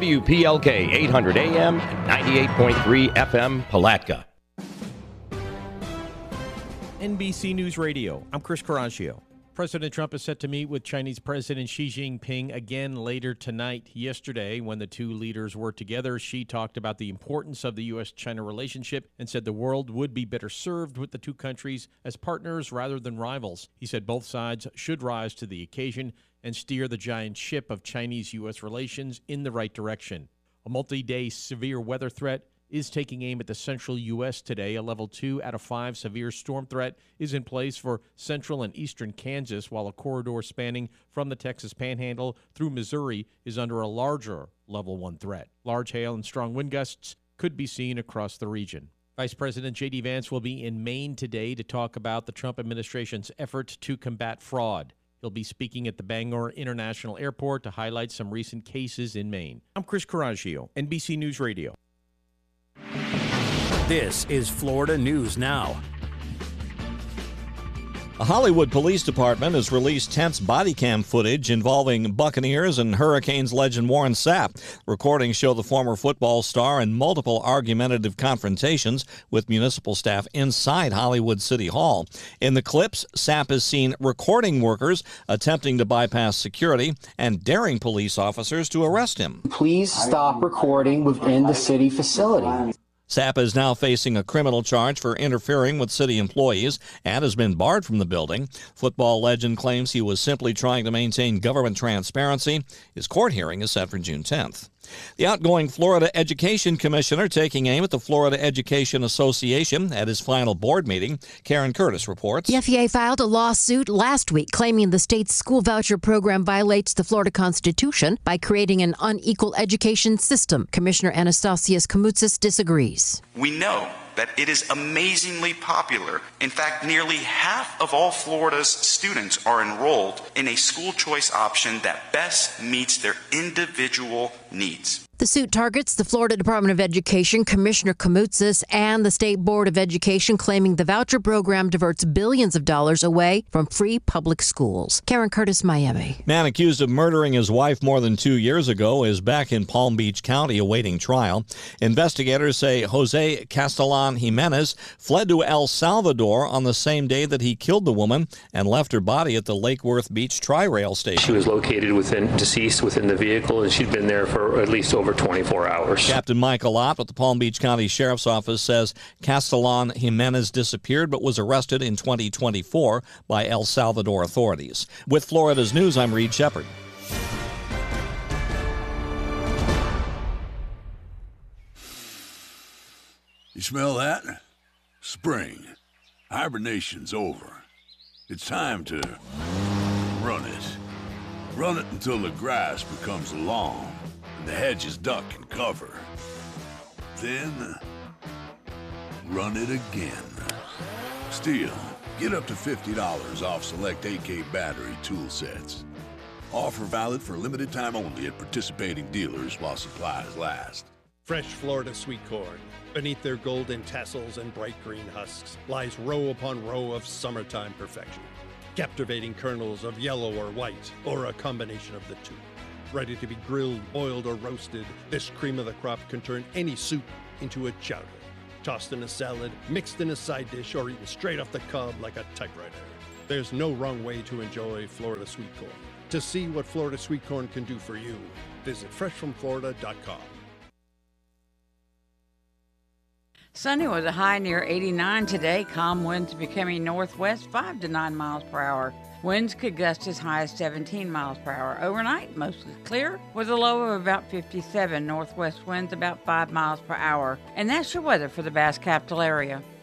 WPLK 800 AM and 98.3 FM Palatka. NBC News Radio, I'm Chris Caraccio. President Trump is set to meet with Chinese President Xi Jinping again later tonight. Yesterday, when the two leaders were together, Xi talked about the importance of the U.S.-China relationship and said the world would be better served with the two countries as partners rather than rivals. He said both sides should rise to the occasion and steer the giant ship of Chinese-U.S. relations in the right direction. A multi-day severe weather threat is taking aim at the central U.S. today. A level 2 out of 5 severe storm threat is in place for central and eastern Kansas, while a corridor spanning from the Texas Panhandle through Missouri is under a larger level 1 threat. Large hail and strong wind gusts could be seen across the region. Vice President J.D. Vance will be in Maine today to talk about the Trump administration's effort to combat fraud. He'll be speaking at the Bangor International Airport to highlight some recent cases in Maine. I'm Chris Caraccio, NBC News Radio. This is Florida News Now. The Hollywood Police Department has released tense body cam footage involving Buccaneers and Hurricanes legend Warren Sapp. Recordings show the former football star in multiple argumentative confrontations with municipal staff inside Hollywood City Hall. In the clips, Sapp is seen recording workers attempting to bypass security and daring police officers to arrest him. Please stop recording within the city facility. Sapp is now facing a criminal charge for interfering with city employees and has been barred from the building. Football legend claims he was simply trying to maintain government transparency. His court hearing is set for June 10th. The outgoing Florida Education Commissioner taking aim at the Florida Education Association at his final board meeting. Karen Curtis reports. The FEA filed a lawsuit last week claiming the state's school voucher program violates the Florida Constitution by creating an unequal education system. Commissioner Anastasios Koumoutsas disagrees. We know that it is amazingly popular. In fact, nearly half of all Florida's students are enrolled in a school choice option that best meets their individual needs. The suit targets the Florida Department of Education, Commissioner Koumoutsas, and the State Board of Education, claiming the voucher program diverts billions of dollars away from free public schools. Karen Curtis, Miami. Man accused of murdering his wife more than 2 years ago is back in Palm Beach County awaiting trial. Investigators say Jose Castellan Jimenez fled to El Salvador on the same day that he killed the woman and left her body at the Lake Worth Beach Tri-Rail station. She was located deceased within the vehicle, and she'd been there for at least over 24 hours. Captain Michael Ott with the Palm Beach County Sheriff's Office says Castellan Jimenez disappeared but was arrested in 2024 by El Salvador authorities. With Florida's News, I'm Reed Shepard. You smell that? Spring. Hibernation's over. It's time to run it. Run it until the grass becomes long and the hedges duck and cover. Then, run it again. Stihl, get up to $50 off select AK battery tool sets. Offer valid for limited time only at participating dealers while supplies last. Fresh Florida sweet corn. Beneath their golden tassels and bright green husks lies row upon row of summertime perfection. Captivating kernels of yellow or white, or a combination of the two. Ready to be grilled, boiled, or roasted, this cream of the crop can turn any soup into a chowder. Tossed in a salad, mixed in a side dish, or eaten straight off the cob like a typewriter. There's no wrong way to enjoy Florida sweet corn. To see what Florida sweet corn can do for you, visit freshfromflorida.com. Sunny with a high near 89 today. Calm winds becoming northwest 5 to 9 miles per hour. Winds could gust as high as 17 miles per hour. Overnight, mostly clear with a low of about 57. Northwest winds about 5 miles per hour. And that's your weather for the Bass Capital area.